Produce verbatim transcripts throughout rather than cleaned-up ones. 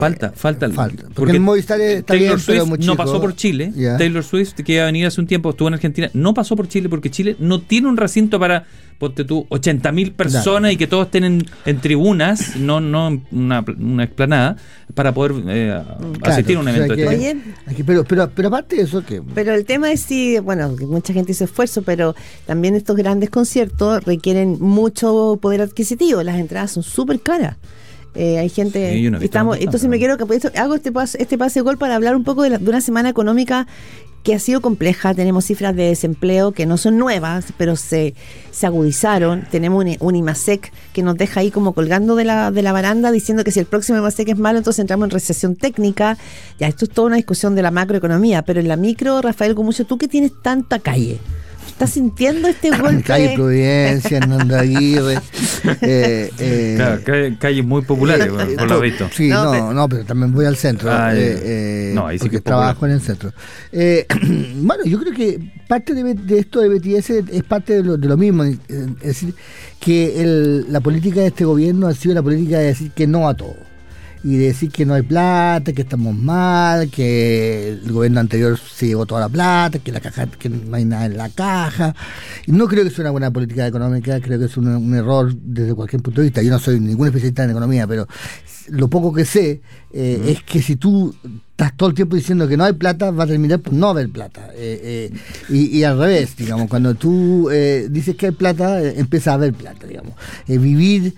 Falta, falta. Falta. Porque, porque el Movistar está Taylor bien, Swift pero muy chico. No pasó por Chile. Yeah. Taylor Swift, que iba a venir hace un tiempo, estuvo en Argentina, no pasó por Chile porque Chile no tiene un recinto para, ponte tú, ochenta mil personas claro. y que todos estén en, en tribunas, no no una, una explanada, para poder eh, claro, asistir a un evento. O sea, que, de este que, pero, pero, pero aparte de eso, que Pero el tema es si, bueno, que mucha gente hizo esfuerzo, pero también estos grandes conciertos requieren mucho poder adquisitivo. Las entradas son súper caras. Eh, hay gente sí, no estamos entonces me quiero que hago este pase, este pase de gol para hablar un poco de, la, de una semana económica que ha sido compleja. Tenemos cifras de desempleo que no son nuevas, pero se, se agudizaron. Tenemos un, un IMASEC que nos deja ahí como colgando de la, de la baranda diciendo que si el próximo IMASEC es malo, entonces entramos en recesión técnica. Ya, esto es toda una discusión de la macroeconomía, pero en la micro, Rafael Gumucio, tú que tienes tanta calle, ¿estás sintiendo este golpe? Calle Providencia, Hernando Aguirre. eh, eh, claro, calles calle muy populares, eh, por, por lo visto. Sí, no, no, pero, no, pero también voy al centro. Ah, eh, eh, no, ahí sí porque que trabajo en el centro. Eh, bueno, yo creo que parte de, de esto de B T S es parte de lo, de lo mismo. Es decir, que el, la política de este gobierno ha sido la política de decir que no a todo. Y de decir que no hay plata, que estamos mal, que el gobierno anterior se llevó toda la plata, que la caja, que no hay nada en la caja. Y no creo que sea una buena política económica, creo que es un, un error desde cualquier punto de vista. Yo no soy ningún especialista en economía, pero lo poco que sé eh, mm. es que si tú estás todo el tiempo diciendo que no hay plata, va a terminar por no haber plata. Eh, eh, y, y al revés, digamos, cuando tú eh, dices que hay plata, eh, empieza a haber plata, digamos. Eh, vivir...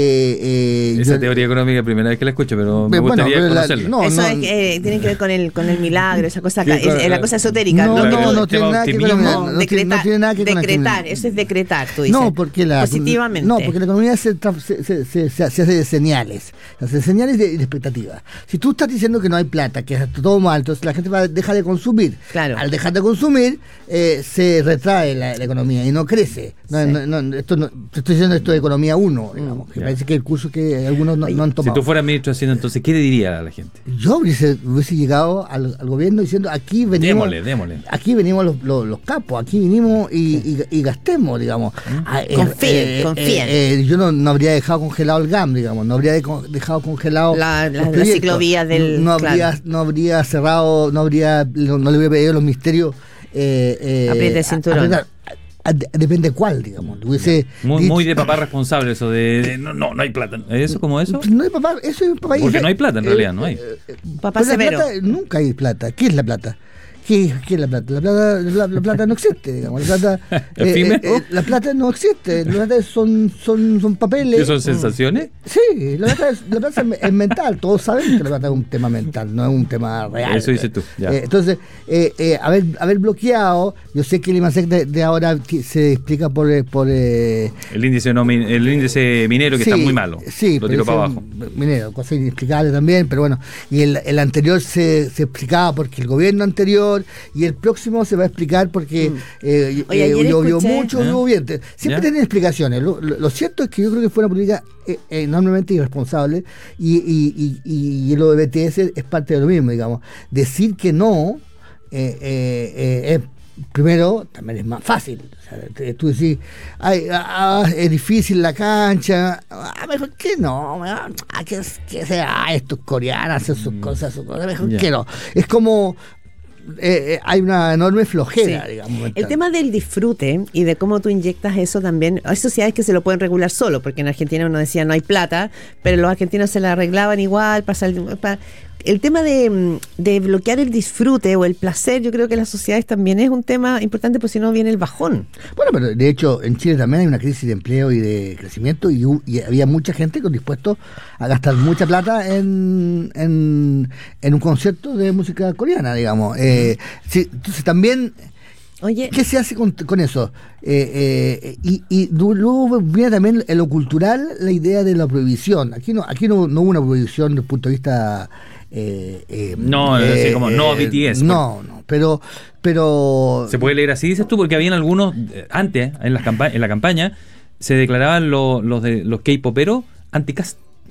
Eh, eh, Esa yo, teoría económica es la primera vez que la escucho, pero me bueno, gustaría pero conocerla. La, no, Eso no, es, eh, tiene que ver con el con el milagro, esa cosa, es, es la cosa esotérica. No, no, no, no, no tiene nada que ver con no, no, decretar, no tiene nada que ver con decretar, eso es decretar, tú dices. No, porque la, positivamente. No, porque la economía se, se, se, se, se hace de señales, se hace de señales de, de expectativas. Si tú estás diciendo que no hay plata, que es todo mal, entonces la gente va a dejar de consumir. Claro. Al dejar de consumir, eh, se retrae la, la economía y no crece. No, sí. no, no, esto no, te estoy diciendo esto de economía uno, digamos, mm, que yeah. parece que el curso que algunos no, no han tomado. Si tú fueras ministro haciendo, entonces, ¿qué le dirías a la gente? Yo hubiese, hubiese llegado al, al gobierno diciendo, aquí venimos, démosle, démosle. aquí venimos los, los, los capos, aquí vinimos y, sí. y, y gastemos, digamos. ¿Mm? Ah, eh, confíen, eh, confíen. Eh, eh, yo no, no habría dejado congelado el G A M, digamos, no habría de, dejado congelado la, la, la ciclovía del... No, no, habría, claro. no habría cerrado, no habría, no, no le hubiera pedido los ministerios... Eh, eh, apriete el cinturón. Apretar, depende cuál, digamos. Hubiese muy, dicho, muy de papá responsable eso de, de no, no, no hay plata. ¿Eso como eso? No hay papá, eso es papá. Porque no hay plata en eh, realidad, no hay. Eh, papá severo. Plata, nunca hay plata. ¿Qué es la plata? ¿Qué, ¿Qué es la plata? La plata, la, la plata no existe, digamos. La plata, eh, eh, eh, la plata no existe. La plata son, son, son papeles. ¿Qué son sensaciones? Sí, la plata, es, la plata es mental. Todos saben que la plata es un tema mental, no es un tema real. Eso dices tú. Ya. Eh, entonces, eh, eh, haber, haber bloqueado, yo sé que el IMASEC de, de ahora se explica por... por eh, el índice no, el índice minero que sí, está muy malo. Sí, lo tiró para abajo. Minero, cosa inexplicable también, pero bueno. Y el, el anterior se, se explicaba porque el gobierno anterior... Y el próximo se va a explicar porque mm. eh, Oye, eh, llovió escuché, mucho, ¿eh? llovió bien. Siempre ¿Ya? tienen explicaciones. Lo, lo, lo cierto es que yo creo que fue una política eh, enormemente irresponsable y, y, y, y lo de B T S es parte de lo mismo, digamos. Decir que no eh, eh, eh, es... Primero, también es más fácil. O sea, tú decís, ay, ah, es difícil la cancha, ah, mejor que no, ah, que, que sea estos coreanos hacen sus mm. cosas, sus cosas, mejor yeah. que no. Es como... Eh, eh, hay una enorme flojera, sí. digamos. Mental. El tema del disfrute y de cómo tú inyectas eso también, hay sociedades que se lo pueden regular solo, porque en Argentina uno decía no hay plata, pero los argentinos se la arreglaban igual, para el, para, el tema de, de bloquear el disfrute o el placer, yo creo que en las sociedades también es un tema importante, porque si no viene el bajón. Bueno, pero de hecho en Chile también hay una crisis de empleo y de crecimiento y, y había mucha gente con dispuesto a gastar mucha plata en, en, en un concierto de música coreana, digamos. Eh, sí, entonces también... Oye, ¿qué se hace con, con eso? Eh, eh, y, y luego viene también en lo cultural la idea de la prohibición. Aquí no, aquí no, no hubo una prohibición desde el punto de vista... Eh, eh, no, eh, así como no B T S. No, no, pero, pero... ¿Se puede leer así, dices tú? Porque habían algunos, eh, antes, en, las campa- en la campaña, se declaraban lo, los de los K-poperos anti-cast.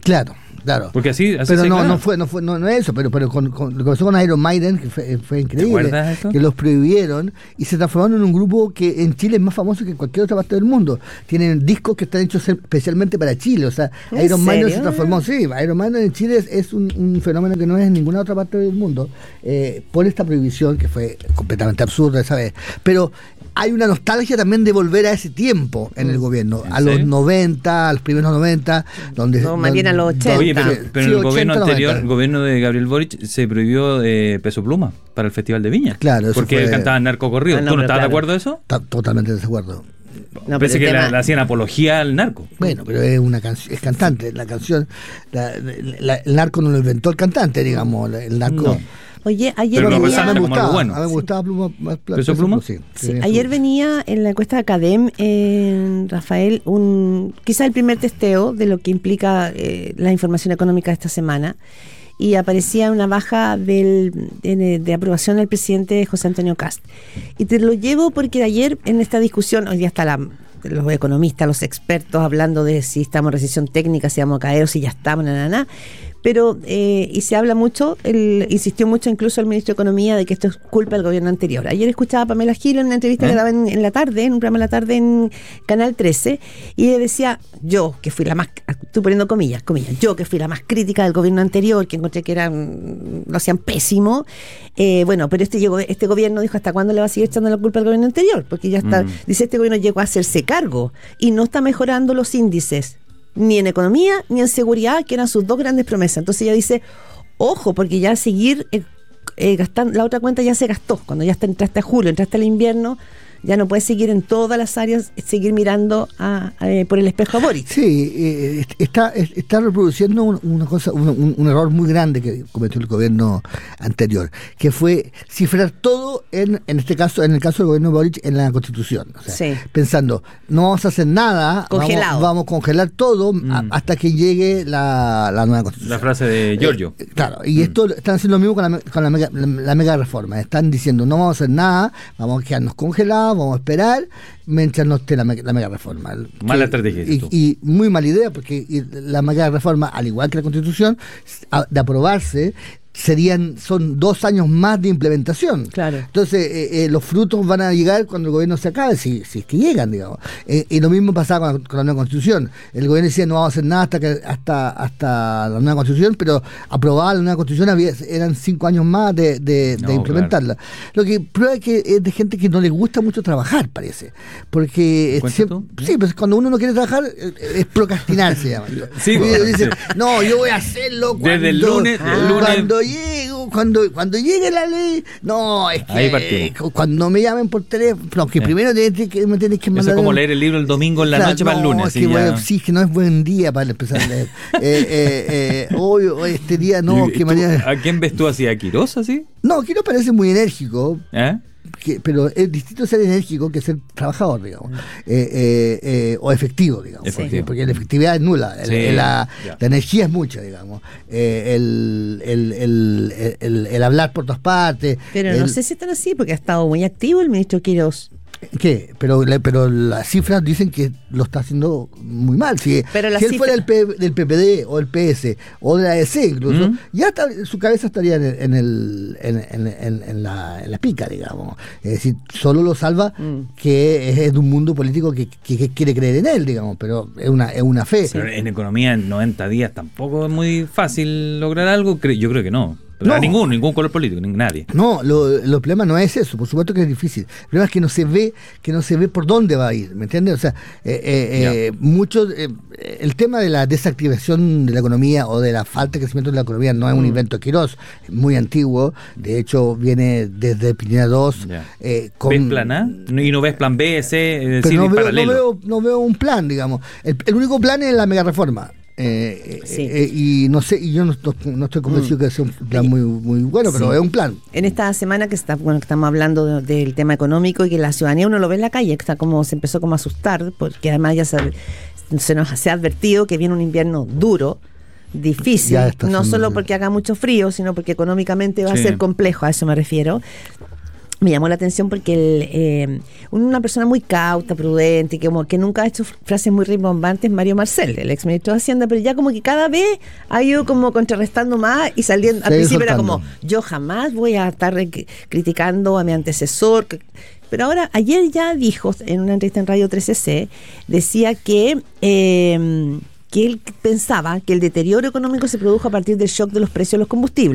Claro. Claro. Porque así, así pero se no, claro. no fue, no fue, no, no es eso, pero, pero con, con, lo que pasó con Iron Maiden, que fue, fue increíble, que los prohibieron y se transformaron en un grupo que en Chile es más famoso que en cualquier otra parte del mundo. Tienen discos que están hechos especialmente para Chile, o sea, Iron Maiden se transformó, sí, Iron Maiden en Chile es, es un, un fenómeno que no es en ninguna otra parte del mundo, eh, por esta prohibición que fue completamente absurda esa vez. Pero hay una nostalgia también de volver a ese tiempo en el gobierno, a los serio? noventa, a los primeros noventa, donde... No, más bien a los ochenta. Oye, pero, pero sí, en el gobierno anterior, noventa. El gobierno de Gabriel Boric, se prohibió eh, Peso Pluma para el Festival de Viña. Claro, eso porque fue... cantaban narco corrido. Ah, no, ¿tú no estabas claro. de acuerdo de eso? Está totalmente de desacuerdo. No, Pensé que tema... le hacían apología al narco. Bueno, pero es una canción, es cantante, la canción, la, la, el narco no lo inventó el cantante, digamos, el narco... No. Oye, ayer pero venía... me gustaba, bueno. A mí me gustaba sí. Pluma, más ¿Peso Pluma? Sí, sí. Ayer venía en la encuesta de Academ, eh, Rafael, un quizás el primer testeo de lo que implica eh, la información económica de esta semana, y aparecía una baja del, de, de aprobación del presidente José Antonio Kast. Y te lo llevo porque ayer en esta discusión, hoy día está la... los economistas, los expertos hablando de si estamos en recesión técnica, si vamos a caer o si ya estamos, na, na, na. Pero, eh, y se habla mucho, el, insistió mucho incluso el ministro de Economía de que esto es culpa del gobierno anterior. Ayer escuchaba a Pamela Gil en una entrevista ¿Eh? que daba en, en la tarde, en un programa de la tarde en Canal trece, y decía, yo que fui la más, estoy poniendo comillas, comillas, yo que fui la más crítica del gobierno anterior, que encontré que eran, lo hacían pésimo, eh, bueno, pero este llegó, este gobierno dijo, ¿hasta cuándo le va a seguir echando la culpa al gobierno anterior? Porque ya está, mm. dice, este gobierno llegó a hacerse cargo y no está mejorando los índices, ni en economía ni en seguridad, que eran sus dos grandes promesas. Entonces ella dice, ojo, porque ya seguir eh, eh, gastando, la otra cuenta ya se gastó, cuando ya está, entraste a julio, entraste al invierno, ya no puedes seguir en todas las áreas, seguir mirando a, a, eh, por el espejo a Boric. Sí, eh, está, está reproduciendo un, una cosa, un, un, un error muy grande que cometió el gobierno anterior, que fue cifrar todo en, en este caso, en el caso del gobierno de Boric, en la Constitución. O sea, sí. Pensando, no vamos a hacer nada, vamos, vamos a congelar todo mm. a, hasta que llegue la, la nueva Constitución. La frase de Giorgio. Eh, claro, y mm. esto están haciendo lo mismo con la, con la, mega, la, la mega reforma. Están diciendo, no vamos a hacer nada, vamos a quedarnos congelados, vamos a esperar mientras no esté la, la mega reforma. Mala que, estrategia. Y, y muy mala idea, porque la mega reforma, al igual que la Constitución, de aprobarse, serían son dos años más de implementación. Claro. Entonces, eh, eh, los frutos van a llegar cuando el gobierno se acabe, si, si es que llegan, digamos. Eh, y lo mismo pasaba con, con la nueva Constitución. El gobierno decía, no vamos a hacer nada hasta que hasta hasta la nueva Constitución, pero aprobada la nueva Constitución había, eran cinco años más de, de, no, de implementarla. Claro. Lo que prueba que es de gente que no le gusta mucho trabajar, parece. Porque siempre, sí, pues cuando uno no quiere trabajar, es procrastinar, se llama. Sí, bueno, dice, sí. no, yo voy a hacerlo cuando, desde el lunes, ah, el lunes cuando llego, cuando, cuando llegue la ley, no, es que cuando me llamen por teléfono, que primero tienes que, me tienes que mandar. Eso es como leer el libro el domingo en la claro, noche no, para el lunes. Es que, bueno, sí, que no es buen día para empezar a leer. eh, eh, eh, hoy, hoy, este día no, que mañana. ¿A quién ves tú así? ¿A Quirós así? No, Quirós parece muy enérgico. ¿Eh? Que, pero es distinto ser enérgico que ser trabajador, digamos, eh, eh, eh, o efectivo, digamos, efectivo. Porque, porque la efectividad es nula, sí, el, la, la energía es mucha, digamos, eh, el, el, el, el, el hablar por todas partes. Pero el, no sé si están así, porque ha estado muy activo el ministro Quirós. ¿Qué? Pero, pero las cifras dicen que lo está haciendo muy mal. Si, pero si él cifra... fuera el P, del P P D o el P S o de la A D C incluso, ¿Mm? ya está, su cabeza estaría en, en, el, en, en, en, en, la, en la pica, digamos. Es decir, solo lo salva ¿Mm? que es de un mundo político que, que, que quiere creer en él, digamos, pero es una, es una fe. Pero en economía en noventa días tampoco es muy fácil lograr algo, yo creo que no. No, a ningún, ningún color político, nadie. No, lo, lo problema no es eso, por supuesto que es difícil. El problema es que no se ve, que no se ve por dónde va a ir, ¿me entiendes? O sea, eh, eh, eh, mucho, eh, el tema de la desactivación de la economía o de la falta de crecimiento de la economía no es un mm. invento de Quirós, es muy antiguo, de hecho viene desde Piñera dos. Eh, con, ¿Ves plan A? ¿Y no ves plan B, C, pero no veo, paralelo? No veo, no veo un plan, digamos. El, el único plan es la mega reforma. Eh, sí. eh, y no sé, y yo no, no, no estoy convencido mm. que sea un plan muy, muy bueno, pero sí. es un plan. En esta semana que está, bueno, que estamos hablando de, del tema económico y que la ciudadanía uno lo ve en la calle, que está como se empezó como a asustar, porque además ya se, se nos se ha advertido que viene un invierno duro, difícil, no solo porque haga mucho frío, sino porque económicamente va sí. a ser complejo, a eso me refiero. me llamó la atención porque el, eh, una persona muy cauta, prudente, que como que nunca ha hecho frases muy rimbombantes, Mario Marcel, el ex ministro de Hacienda, pero ya como que cada vez ha ido como contrarrestando más y saliendo, al principio era como, yo jamás voy a estar criticando a mi antecesor, pero ahora, ayer ya dijo, en una entrevista en Radio trece C, decía que... Eh, que él pensaba que el deterioro económico se produjo a partir del shock de los precios de los combustibles.